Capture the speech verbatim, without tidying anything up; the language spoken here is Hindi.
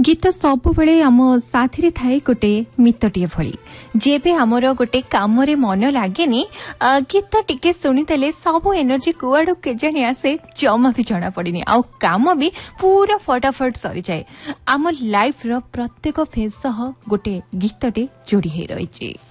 गीत सब बेले आम साथी थाए गोटे मितटिए भली जेबे आमर गोटे काम मन लगे गीत टिके शुणीदेले सब एनर्जी कुआड़ केजाणी आसे जमा भी जना पड़नी आ काम भी पूरा फटाफट सरी जाए। आम लाइफ रो प्रत्येक फेज सह गोटे गीतटे जोड़ी रही।